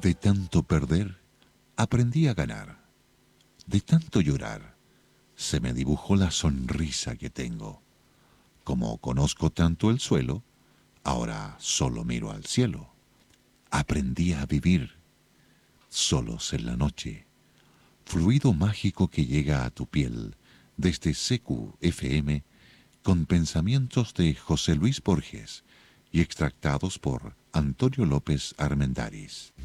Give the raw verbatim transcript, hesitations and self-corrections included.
De tanto perder, aprendí a ganar. De tanto llorar, se me dibujó la sonrisa que tengo. Como conozco tanto el suelo, ahora solo miro al cielo. Aprendí a vivir solos en la noche. Fluido mágico que llega a tu piel desde C Q F M con pensamientos de José Luis Borges y extractados por Antonio López Armendáriz.